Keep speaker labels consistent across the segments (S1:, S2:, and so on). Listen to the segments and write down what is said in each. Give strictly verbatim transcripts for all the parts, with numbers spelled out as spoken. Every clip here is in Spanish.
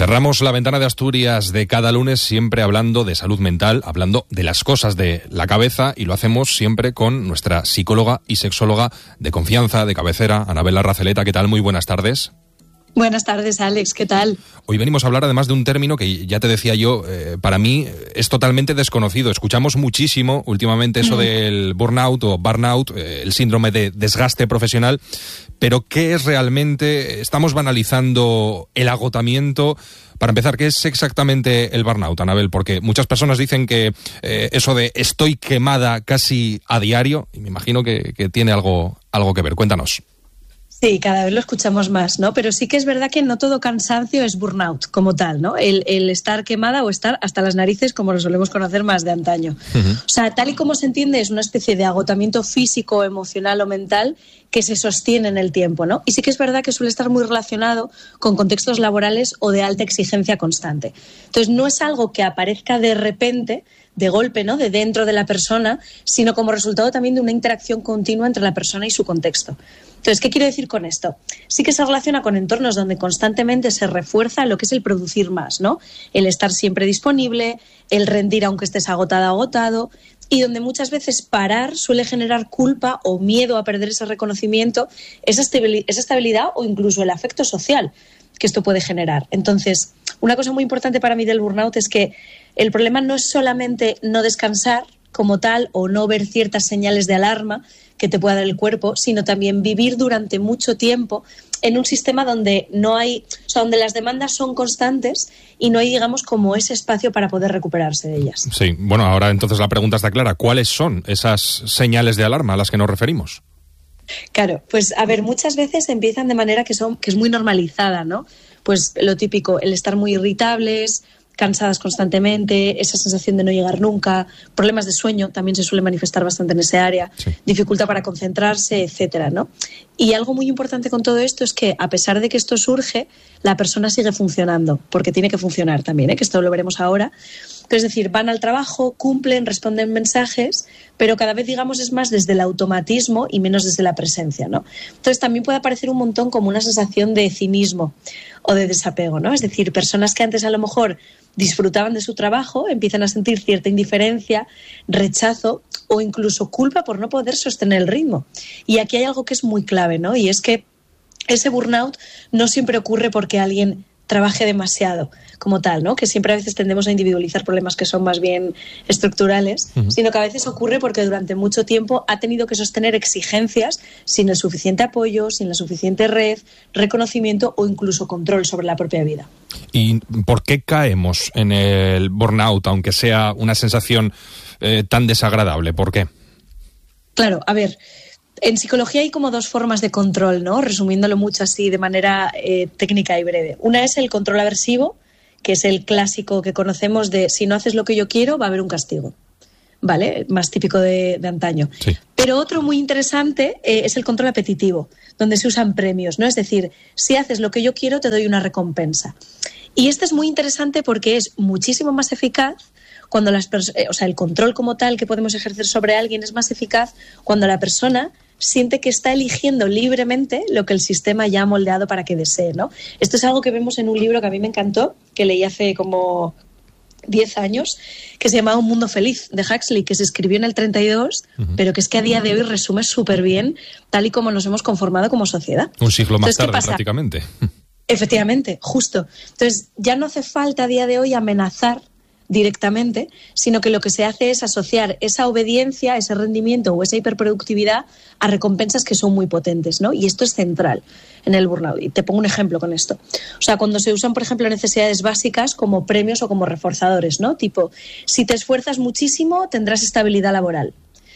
S1: Cerramos la ventana de Asturias de cada lunes siempre hablando de salud mental, hablando de las cosas de la cabeza, y lo hacemos siempre con nuestra psicóloga y sexóloga de confianza, de cabecera, Anabela Razeleta. ¿Qué tal? Muy buenas tardes.
S2: Buenas tardes, Alex, ¿qué tal?
S1: Hoy venimos a hablar además de un término que ya te decía yo, eh, para mí es totalmente desconocido. Escuchamos muchísimo últimamente eso mm. del burnout o burnout, eh, el síndrome de desgaste profesional, pero ¿qué es realmente? Estamos banalizando el agotamiento. Para empezar, ¿qué es exactamente el burnout, Anabel? Porque muchas personas dicen que eh, eso de estoy quemada casi a diario, y me imagino que, que tiene algo, algo que ver. Cuéntanos.
S2: Sí, cada vez lo escuchamos más, ¿no? Pero sí que es verdad que no todo cansancio es burnout como tal, ¿no? El, el estar quemada o estar hasta las narices, como lo solemos conocer más de antaño. Uh-huh. O sea, tal y como se entiende, es una especie de agotamiento físico, emocional o mental que se sostiene en el tiempo, ¿no? Y sí que es verdad que suele estar muy relacionado con contextos laborales o de alta exigencia constante. Entonces, no es algo que aparezca de repente, de golpe, ¿no? De dentro de la persona, sino como resultado también de una interacción continua entre la persona y su contexto. Entonces, ¿qué quiero decir con esto? Sí que se relaciona con entornos donde constantemente se refuerza lo que es el producir más, ¿no? El estar siempre disponible, el rendir aunque estés agotada o agotado, y donde muchas veces parar suele generar culpa o miedo a perder ese reconocimiento, esa estabilidad o incluso el afecto social que esto puede generar. Entonces, una cosa muy importante para mí del burnout es que el problema no es solamente no descansar como tal o no ver ciertas señales de alarma que te pueda dar el cuerpo, sino también vivir durante mucho tiempo en un sistema donde no hay, o sea, donde las demandas son constantes y no hay, digamos, como ese espacio para poder recuperarse de ellas.
S1: Sí, bueno, ahora entonces la pregunta está clara. ¿Cuáles son esas señales de alarma a las que nos referimos?
S2: Claro, pues a ver, muchas veces empiezan de manera que son que es muy normalizada, ¿no? Pues lo típico, el estar muy irritables, cansadas constantemente, esa sensación de no llegar nunca, problemas de sueño también se suele manifestar bastante en ese área, sí. Dificultad para concentrarse, etcétera, ¿no? Y algo muy importante con todo esto es que a pesar de que esto surge, la persona sigue funcionando, porque tiene que funcionar también, ¿eh? Que esto lo veremos ahora. Es decir, van al trabajo, cumplen, responden mensajes, pero cada vez, digamos, es más desde el automatismo y menos desde la presencia, ¿no? Entonces también puede aparecer un montón como una sensación de cinismo o de desapego, ¿no? Es decir, personas que antes a lo mejor disfrutaban de su trabajo empiezan a sentir cierta indiferencia, rechazo o incluso culpa por no poder sostener el ritmo. Y aquí hay algo que es muy clave, ¿no? Y es que ese burnout no siempre ocurre porque alguien trabaje demasiado como tal, ¿no? Que siempre a veces tendemos a individualizar problemas que son más bien estructurales, uh-huh. sino que a veces ocurre porque durante mucho tiempo ha tenido que sostener exigencias sin el suficiente apoyo, sin la suficiente red, reconocimiento o incluso control sobre la propia vida.
S1: ¿Y por qué caemos en el burnout, aunque sea una sensación eh, tan desagradable? ¿Por qué?
S2: Claro, a ver, en psicología hay como dos formas de control, ¿no? Resumiéndolo mucho así de manera eh, técnica y breve. Una es el control aversivo, que es el clásico que conocemos de si no haces lo que yo quiero, va a haber un castigo. ¿Vale? Más típico de, de antaño.
S1: Sí.
S2: Pero otro muy interesante eh, es el control apetitivo, donde se usan premios, ¿no? Es decir, si haces lo que yo quiero, te doy una recompensa. Y este es muy interesante porque es muchísimo más eficaz cuando las pers- eh, o sea, el control como tal que podemos ejercer sobre alguien es más eficaz cuando la persona siente que está eligiendo libremente lo que el sistema ya ha moldeado para que desee, ¿no? Esto es algo que vemos en un libro que a mí me encantó, que leí hace como diez años, que se llamaba Un mundo feliz, de Huxley, que se escribió en el treinta y dos, uh-huh. pero que es que a día de hoy resume súper bien tal y como nos hemos conformado como sociedad.
S1: Un siglo más
S2: Entonces,
S1: tarde, prácticamente.
S2: Efectivamente, justo. Entonces, ya no hace falta a día de hoy amenazar directamente, sino que lo que se hace es asociar esa obediencia, ese rendimiento o esa hiperproductividad a recompensas que son muy potentes, ¿no? Y esto es central en el burnout. Y te pongo un ejemplo con esto. O sea, cuando se usan, por ejemplo, necesidades básicas como premios o como reforzadores, ¿no? Tipo, si te esfuerzas muchísimo, tendrás estabilidad laboral.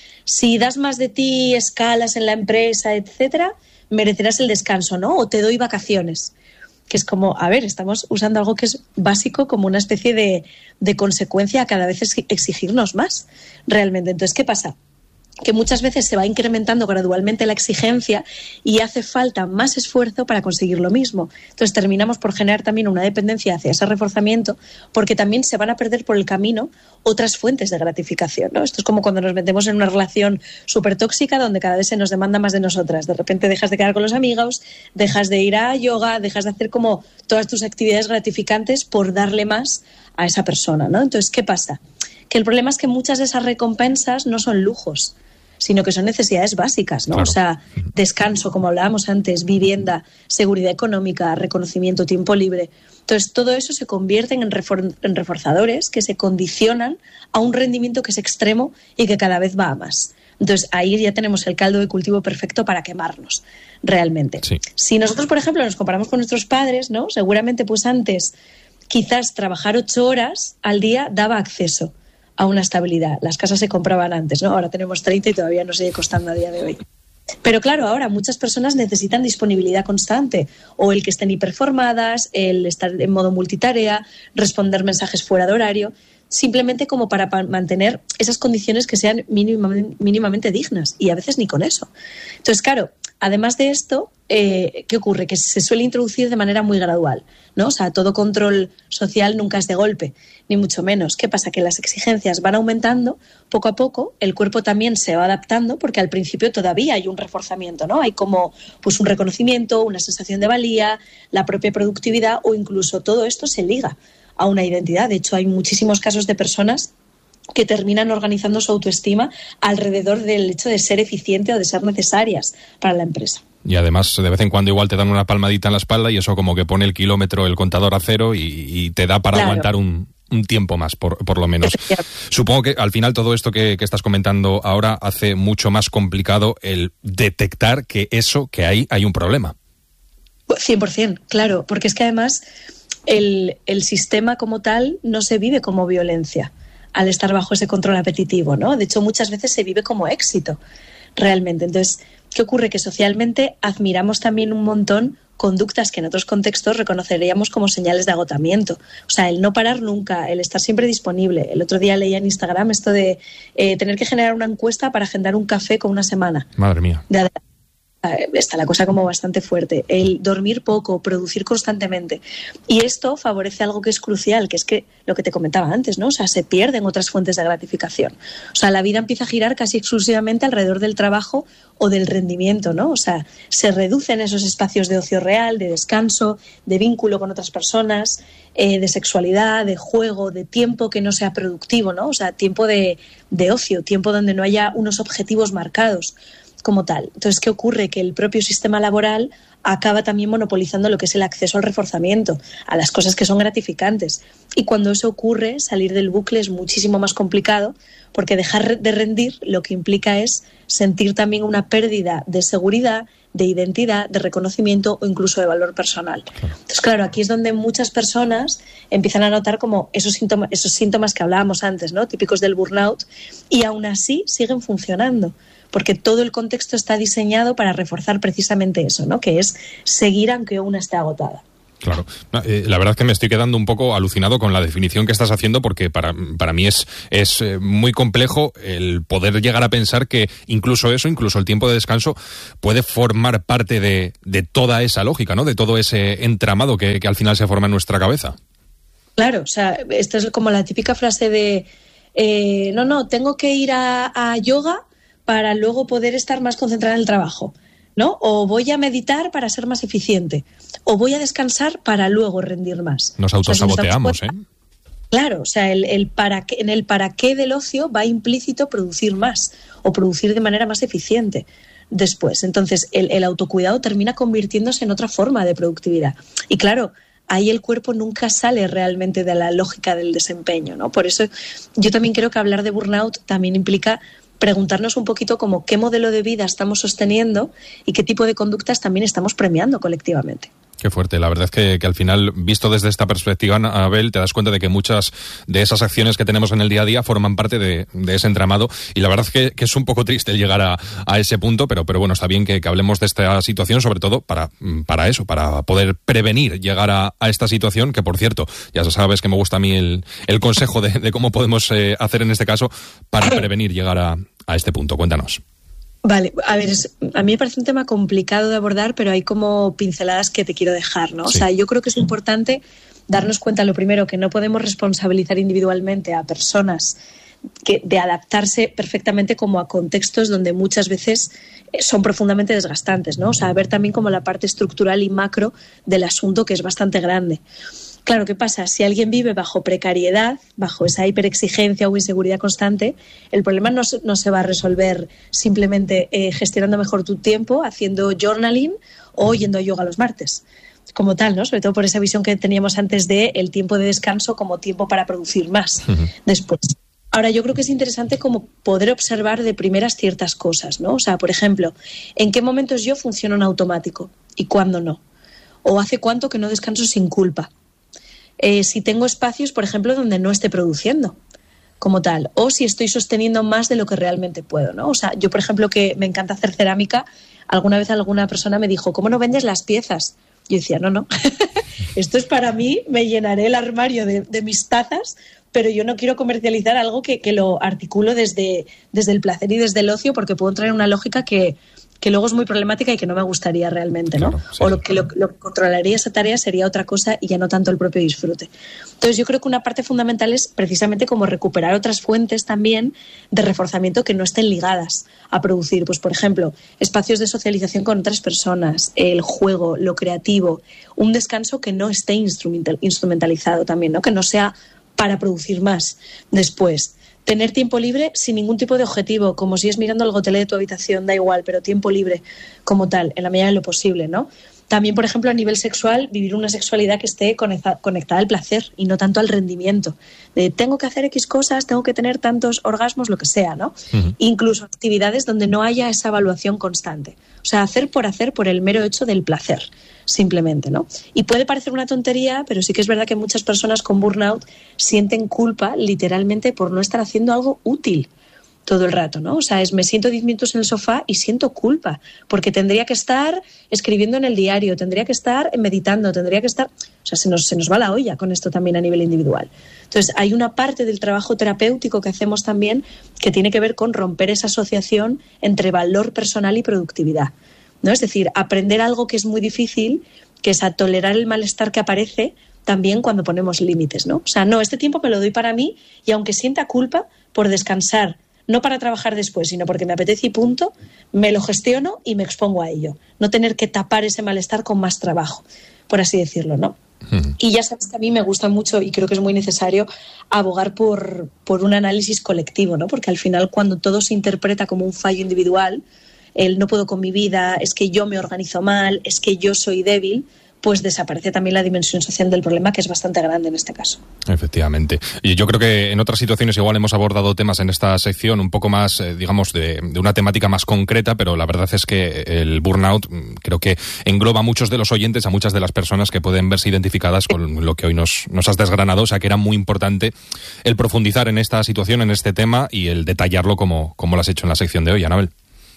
S2: Si das más de ti, escalas en la empresa, etcétera, merecerás el descanso, ¿no? O te doy vacaciones. Que es como, a ver, estamos usando algo que es básico como una especie de, de consecuencia a cada vez exigirnos más, realmente. Entonces, ¿qué pasa? que muchas veces se va incrementando gradualmente la exigencia y hace falta más esfuerzo para conseguir lo mismo. Entonces terminamos por generar también una dependencia hacia ese reforzamiento, porque también se van a perder por el camino otras fuentes de gratificación, ¿no? Esto es como cuando nos metemos en una relación súper tóxica donde cada vez se nos demanda más de nosotras. De repente dejas de quedar con los amigos, dejas de ir a yoga, dejas de hacer como todas tus actividades gratificantes por darle más a esa persona, ¿no? Entonces, ¿qué pasa? Que el problema es que muchas de esas recompensas no son lujos, sino que son necesidades básicas, ¿no? Claro. O sea, descanso, como hablábamos antes, vivienda, seguridad económica, reconocimiento, tiempo libre. Entonces, todo eso se convierte en, refor- en reforzadores que se condicionan a un rendimiento que es extremo y que cada vez va a más. Entonces, ahí ya tenemos el caldo de cultivo perfecto para quemarnos, realmente. Sí. Si nosotros, por ejemplo, nos comparamos con nuestros padres, ¿no? Seguramente, pues antes, quizás trabajar ocho horas al día daba acceso a una estabilidad. Las casas se compraban antes, ¿no? Ahora tenemos treinta y todavía nos sigue costando a día de hoy. Pero claro, ahora muchas personas necesitan disponibilidad constante, o el que estén hiperformadas, el estar en modo multitarea, responder mensajes fuera de horario, simplemente como para mantener esas condiciones que sean mínimamente, mínimamente dignas, y a veces ni con eso. Entonces, claro, además de esto, eh, ¿qué ocurre? Que se suele introducir de manera muy gradual, ¿no? O sea, todo control social nunca es de golpe, ni mucho menos. ¿Qué pasa? Que las exigencias van aumentando poco a poco, el cuerpo también se va adaptando, porque al principio todavía hay un reforzamiento, ¿no? Hay como pues un reconocimiento, una sensación de valía, la propia productividad, o incluso todo esto se liga a una identidad. De hecho, hay muchísimos casos de personas que terminan organizando su autoestima alrededor del hecho de ser eficiente o de ser necesarias para la empresa.
S1: Y además, de vez en cuando igual te dan una palmadita en la espalda y eso como que pone el kilómetro, el contador a cero y, y te da para claro. aguantar un, un tiempo más, por, por lo menos. Supongo que al final todo esto que, que estás comentando ahora hace mucho más complicado el detectar que eso que hay, hay un problema.
S2: cien por ciento, claro, porque es que además el, el sistema como tal no se vive como violencia al estar bajo ese control apetitivo, ¿no? De hecho, muchas veces se vive como éxito, realmente. Entonces, ¿qué ocurre? Que socialmente admiramos también un montón conductas que en otros contextos reconoceríamos como señales de agotamiento. O sea, el no parar nunca, el estar siempre disponible. El otro día leía en Instagram esto de eh, tener que generar una encuesta para agendar un café con una semana.
S1: Madre mía.
S2: De Está la cosa como bastante fuerte. El dormir poco, producir constantemente. Y esto favorece algo que es crucial, que es que lo que te comentaba antes, ¿no? O sea, se pierden otras fuentes de gratificación. O sea, la vida empieza a girar casi exclusivamente alrededor del trabajo o del rendimiento, ¿no? O sea, se reducen esos espacios de ocio real, de descanso, de vínculo con otras personas, eh, de sexualidad, de juego, de tiempo que no sea productivo, ¿no? O sea, tiempo de, de ocio, tiempo donde no haya unos objetivos marcados como tal. Entonces, ¿qué ocurre? Que el propio sistema laboral acaba también monopolizando lo que es el acceso al reforzamiento, a las cosas que son gratificantes. Y cuando eso ocurre, salir del bucle es muchísimo más complicado, porque dejar de rendir lo que implica es sentir también una pérdida de seguridad, de identidad, de reconocimiento o incluso de valor personal. Entonces, claro, aquí es donde muchas personas empiezan a notar como esos síntomas, esos síntomas que hablábamos antes, ¿no? Típicos del burnout, y aún así siguen funcionando, porque todo el contexto está diseñado para reforzar precisamente eso, ¿no? Que es seguir aunque una esté agotada.
S1: Claro. La verdad es que me estoy quedando un poco alucinado con la definición que estás haciendo, porque para, para mí es, es muy complejo el poder llegar a pensar que incluso eso, incluso el tiempo de descanso, puede formar parte de, de toda esa lógica, ¿no? De todo ese entramado que, que al final se forma en nuestra cabeza.
S2: Claro, o sea, esto es como la típica frase de eh, no, no, tengo que ir a, a yoga para luego poder estar más concentrada en el trabajo, ¿no? O voy a meditar para ser más eficiente, o voy a descansar para luego rendir más.
S1: Nos autosaboteamos, o sea, si nos ¿eh?
S2: Claro, o sea, el, el para qué, en el para qué del ocio va implícito producir más, o producir de manera más eficiente después. Entonces, el, el autocuidado termina convirtiéndose en otra forma de productividad. Y claro, ahí el cuerpo nunca sale realmente de la lógica del desempeño, ¿no? Por eso yo también creo que hablar de burnout también implica preguntarnos un poquito como qué modelo de vida estamos sosteniendo y qué tipo de conductas también estamos premiando colectivamente.
S1: Qué fuerte. La verdad es que, que al final, visto desde esta perspectiva, Abel, te das cuenta de que muchas de esas acciones que tenemos en el día a día forman parte de, de ese entramado, y la verdad es que, que es un poco triste el llegar a, a ese punto, pero, pero bueno, está bien que, que hablemos de esta situación, sobre todo para, para eso, para poder prevenir llegar a, a esta situación, que por cierto, ya sabes que me gusta a mí el, el consejo de, de cómo podemos eh, hacer en este caso para prevenir llegar a, a este punto. Cuéntanos.
S2: Vale, a ver, es, a mí me parece un tema complicado de abordar, pero hay como pinceladas que te quiero dejar, ¿no? Sí. O sea, yo creo que es importante darnos cuenta, lo primero, que no podemos responsabilizar individualmente a personas que, de adaptarse perfectamente como a contextos donde muchas veces son profundamente desgastantes, ¿no? O sea, ver también como la parte estructural y macro del asunto, que es bastante grande. Claro, ¿qué pasa? Si alguien vive bajo precariedad, bajo esa hiperexigencia o inseguridad constante, el problema no, no se va a resolver simplemente eh, gestionando mejor tu tiempo, haciendo journaling o yendo a yoga los martes, como tal, ¿no? Sobre todo por esa visión que teníamos antes de el tiempo de descanso como tiempo para producir más uh-huh. después. Ahora, yo creo que es interesante como poder observar de primeras ciertas cosas, ¿no? O sea, por ejemplo, ¿en qué momentos yo funciono en automático y cuándo no? ¿O hace cuánto que no descanso sin culpa? Eh, si tengo espacios, por ejemplo, donde no esté produciendo como tal, o si estoy sosteniendo más de lo que realmente puedo, ¿no? O sea, yo, por ejemplo, que me encanta hacer cerámica, alguna vez alguna persona me dijo, ¿cómo no vendes las piezas? Yo decía, no, no, esto es para mí, me llenaré el armario de, de mis tazas, pero yo no quiero comercializar algo que, que lo articulo desde, desde el placer y desde el ocio, porque puedo traer una lógica que... que luego es muy problemática y que no me gustaría realmente, ¿no? Claro, sí. O lo que lo, lo que controlaría esa tarea sería otra cosa y ya no tanto el propio disfrute. Entonces yo creo que una parte fundamental es precisamente como recuperar otras fuentes también de reforzamiento que no estén ligadas a producir. Pues, por ejemplo, espacios de socialización con otras personas, el juego, lo creativo, un descanso que no esté instrumental, instrumentalizado también, ¿no? Que no sea para producir más después. Tener tiempo libre sin ningún tipo de objetivo, como si es mirando el gotelé de tu habitación, da igual, pero tiempo libre como tal, en la medida de lo posible, ¿no? También, por ejemplo, a nivel sexual, vivir una sexualidad que esté conecta, conectada al placer y no tanto al rendimiento. De tengo que hacer X cosas, tengo que tener tantos orgasmos, lo que sea, ¿no? Uh-huh. Incluso actividades donde no haya esa evaluación constante. O sea, hacer por hacer por el mero hecho del placer, simplemente, ¿no? Y puede parecer una tontería, pero sí que es verdad que muchas personas con burnout sienten culpa, literalmente, por no estar haciendo algo útil todo el rato, ¿no? O sea, es me siento diez minutos en el sofá y siento culpa, porque tendría que estar escribiendo en el diario, tendría que estar meditando, tendría que estar... O sea, se nos, se nos va la olla con esto también a nivel individual. Entonces, hay una parte del trabajo terapéutico que hacemos también que tiene que ver con romper esa asociación entre valor personal y productividad, ¿no? Es decir, aprender algo que es muy difícil, que es a tolerar el malestar que aparece también cuando ponemos límites, ¿no? O sea, no, este tiempo me lo doy para mí y aunque sienta culpa por descansar, no para trabajar después, sino porque me apetece y punto, me lo gestiono y me expongo a ello. No tener que tapar ese malestar con más trabajo, por así decirlo, ¿no? Uh-huh. Y ya sabes que a mí me gusta mucho y creo que es muy necesario abogar por, por un análisis colectivo, ¿no? Porque al final cuando todo se interpreta como un fallo individual, el no puedo con mi vida, es que yo me organizo mal, es que yo soy débil, pues desaparece también la dimensión social del problema, que es bastante grande en este caso. Efectivamente. Y yo creo que en otras situaciones igual hemos abordado temas en esta sección un poco más, eh, digamos, de, de una temática más concreta, pero la verdad es que el burnout creo que engloba a muchos de los oyentes, a muchas de las personas que pueden verse identificadas con lo que hoy nos, nos has desgranado. O sea, que era muy importante el profundizar en esta situación, en este tema, y el detallarlo como, como lo has hecho en la sección de hoy, Anabel.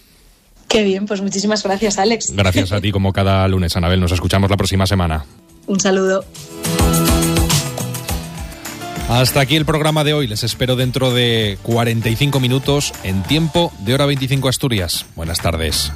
S2: Qué bien, pues muchísimas gracias, Alex. Gracias a ti, como cada lunes, Anabel. Nos escuchamos la próxima semana. Un saludo. Hasta aquí el programa de hoy. Les espero dentro de cuarenta y cinco minutos en Tiempo de Hora veinticinco Asturias. Buenas tardes.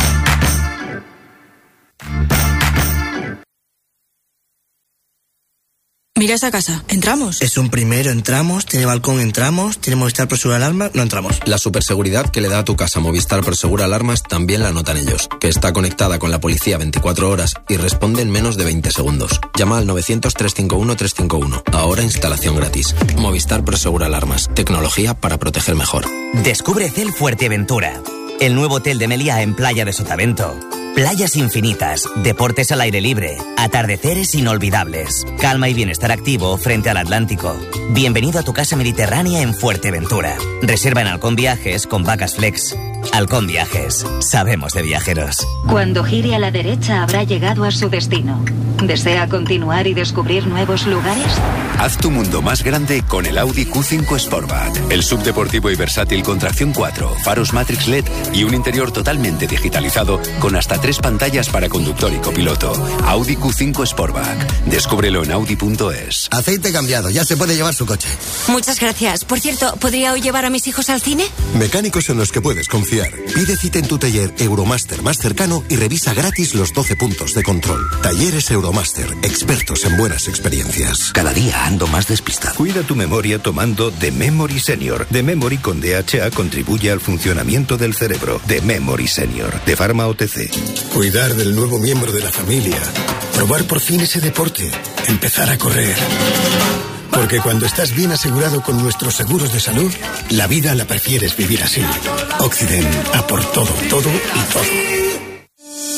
S3: Mira esa casa, ¿entramos?
S4: Es un primero, entramos, tiene balcón, entramos, tiene Movistar Prosegur Alarmas, no entramos.
S5: La superseguridad que le da a tu casa Movistar Prosegur Alarmas también la notan ellos, que está conectada con la policía veinticuatro horas y responde en menos de veinte segundos. Llama al novecientos, trescientos cincuenta y uno, trescientos cincuenta y uno. Ahora instalación gratis. Movistar Prosegur Alarmas, tecnología para proteger mejor.
S6: Descubre Cel Fuerteventura, el nuevo hotel de Meliá en Playa de Sotavento. Playas infinitas, deportes al aire libre, atardeceres inolvidables, calma y bienestar activo frente al Atlántico. Bienvenido a tu casa mediterránea en Fuerteventura. Reserva en Halcón Viajes con Vacas Flex. Halcón Viajes, sabemos de viajeros.
S7: Cuando gire a la derecha habrá llegado a su destino. ¿Desea continuar y descubrir nuevos lugares?
S8: Haz tu mundo más grande con el Audi Q cinco Sportback. El subdeportivo y versátil con tracción cuatro, faros Matrix L E D y un interior totalmente digitalizado con hasta tres pantallas para conductor y copiloto. Audi Q cinco Sportback. Descúbrelo en audi punto es.
S4: Aceite cambiado, ya se puede llevar su coche.
S3: Muchas gracias. Por cierto, ¿podría hoy llevar a mis hijos al cine?
S9: Mecánicos en los que puedes confiar. Pide cita en tu taller Euromaster más cercano y revisa gratis los doce puntos de control. Talleres Euromaster, expertos en buenas experiencias.
S10: Cada día ando más despistado.
S11: Cuida tu memoria tomando The Memory Senior. The Memory con D H A contribuye al funcionamiento del cerebro. The Memory Senior, de Pharma O T C.
S12: Cuidar del nuevo miembro de la familia. Probar por fin ese deporte. Empezar a correr. Porque cuando estás bien asegurado con nuestros seguros de salud, la vida la prefieres vivir así. Occident, a por todo, todo y todo.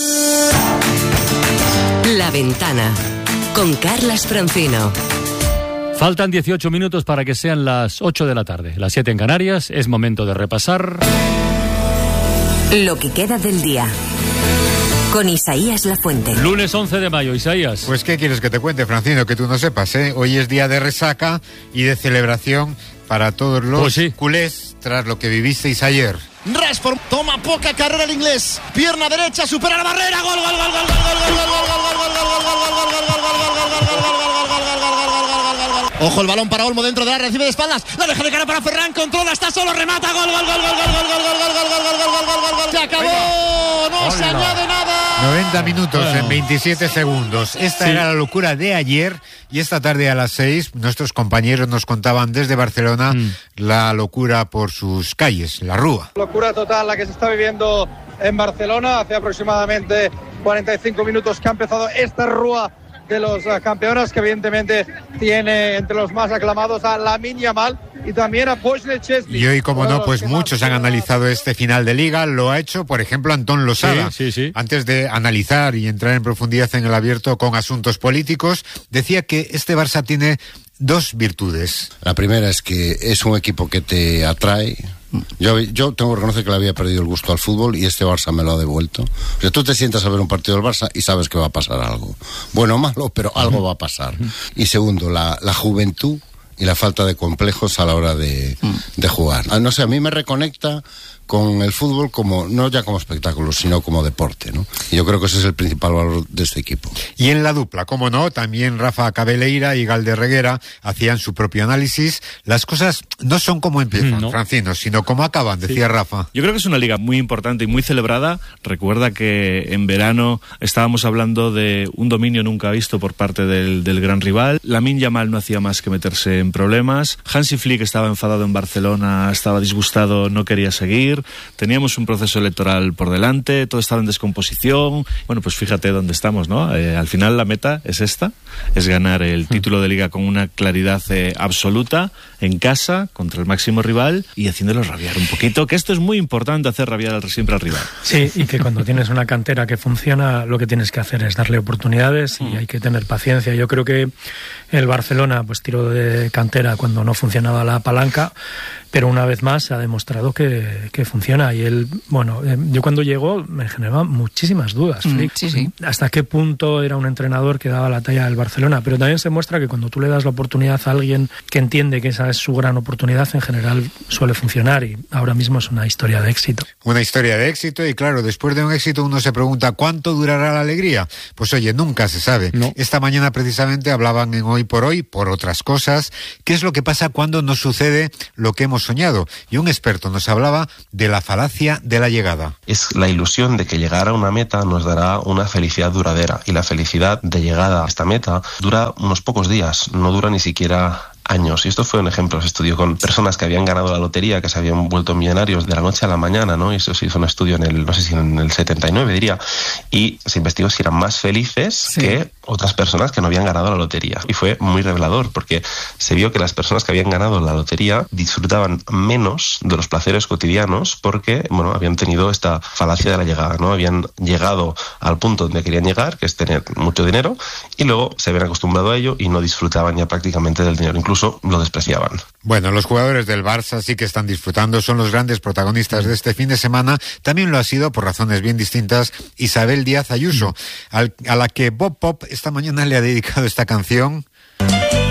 S13: La Ventana, con Carlas Francino.
S14: Faltan dieciocho minutos para que sean las ocho de la tarde, las siete en Canarias. Es momento de repasar
S13: lo que queda del día. Con Isaías Lafuente.
S14: Lunes once de mayo, Isaías.
S15: Pues ¿qué quieres que te cuente, Francino? Que tú no sepas, ¿eh? Hoy es día de resaca y de celebración para todos los
S14: pues sí.
S15: culés tras lo que vivisteis ayer.
S16: Rashford toma poca carrera el inglés. Pierna derecha, supera la barrera. Gol, gol, gol, gol, gol, gol, gol, gol, gol, ojo el balón para Olmo dentro de la recibe de espaldas. La deja de cara para Ferran, controla, está solo, remata. Gol, gol, gol, gol, gol, gol, gol, gol, gol, gol, gol, gol, gol, gol, gol. Se acabó. No se añade nada.
S15: noventa minutos bueno. en veintisiete segundos. Esta sí. era la locura de ayer y esta tarde a las seis nuestros compañeros nos contaban desde Barcelona mm. la locura por sus calles, la Rúa.
S17: Locura total la que se está viviendo en Barcelona. Hace aproximadamente cuarenta y cinco minutos que ha empezado esta Rúa de los uh, campeones, que evidentemente tiene entre los más aclamados a Lamine Yamal y también a Poshne Chesney.
S15: Y hoy, como no, pues muchos han analizado este final de Liga. Lo ha hecho, por ejemplo, Antón Losada.
S14: Sí, sí, sí.
S15: Antes de analizar y entrar en profundidad en el abierto con asuntos políticos, decía que este Barça tiene dos virtudes.
S18: La primera es que es un equipo que te atrae. Yo, yo tengo que reconocer que le había perdido el gusto al fútbol y este Barça me lo ha devuelto. O sea, tú te sientas a ver un partido del Barça y sabes que va a pasar algo. Bueno o malo, pero algo va a pasar. Y segundo, la, la juventud y la falta de complejos a la hora de, de jugar. No sé, a mí me reconecta con el fútbol como, no ya como espectáculo, sino como deporte, ¿no? Y yo creo que ese es el principal valor de este equipo.
S15: Y en la dupla, como no, también Rafa Cabeleira y Galder Reguera hacían su propio análisis. Las cosas no son como empiezan, no. Francino, sino como acaban, decía sí. Rafa.
S19: Yo creo que es una liga muy importante y muy celebrada. Recuerda que en verano estábamos hablando de un dominio nunca visto por parte del, del gran rival. Lamine Yamal no hacía más que meterse en problemas. Hansi Flick estaba enfadado en Barcelona, estaba disgustado, no quería seguir. Teníamos un proceso electoral por delante, todo estaba en descomposición. Bueno, pues fíjate dónde estamos, ¿no? Eh, al final la meta es esta, es ganar el título de Liga con una claridad eh, absoluta, en casa, contra el máximo rival y haciéndolo rabiar un poquito, que esto es muy importante, hacer rabiar al, siempre al rival.
S20: Sí, y que cuando tienes una cantera que funciona, lo que tienes que hacer es darle oportunidades y mm. hay que tener paciencia. Yo creo que el Barcelona pues tiró de cantera cuando no funcionaba la palanca, pero una vez más ha demostrado que, que funciona. Y él, bueno, eh, yo cuando llegó me generaba muchísimas dudas, mm, Flick.
S3: Sí, sí.
S20: Hasta qué punto era un entrenador que daba la talla del Barcelona, pero también se muestra que cuando tú le das la oportunidad a alguien que entiende que esa es su gran oportunidad, en general suele funcionar y ahora mismo es una historia de éxito.
S15: Una historia de éxito y claro, después de un éxito uno se pregunta ¿cuánto durará la alegría? Pues oye, nunca se sabe. No. Esta mañana precisamente hablaban en Hoy por Hoy, por otras cosas, qué es lo que pasa cuando nos sucede lo que hemos soñado. Y un experto nos hablaba de la falacia de la llegada.
S21: Es la ilusión de que llegar a una meta nos dará una felicidad duradera y la felicidad de llegada a esta meta dura unos pocos días, no dura ni siquiera años. Y esto fue un ejemplo, se estudió con personas que habían ganado la lotería, que se habían vuelto millonarios de la noche a la mañana, ¿no? Y eso se hizo un estudio en el, no sé si en el setenta y nueve diría, y se investigó si eran más felices sí. que otras personas que no habían ganado la lotería. Y fue muy revelador, porque se vio que las personas que habían ganado la lotería disfrutaban menos de los placeres cotidianos porque, bueno, habían tenido esta falacia de la llegada, ¿no? Habían llegado al punto donde querían llegar, que es tener mucho dinero, y luego se habían acostumbrado a ello y no disfrutaban ya prácticamente del dinero. Incluso lo despreciaban.
S15: Bueno, los jugadores del Barça sí que están disfrutando, son los grandes protagonistas de este fin de semana. También lo ha sido, por razones bien distintas, Isabel Díaz Ayuso, al, a la que Bob Pop esta mañana le ha dedicado esta canción.